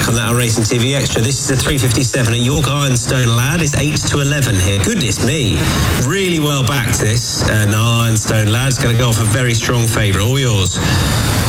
back on that Racing TV Extra. This is a 357 at York Ironstone Lad. It's 8 to 11 here. Goodness me. Really well backed this. Ironstone Lad's going to go off a very strong favourite. All yours.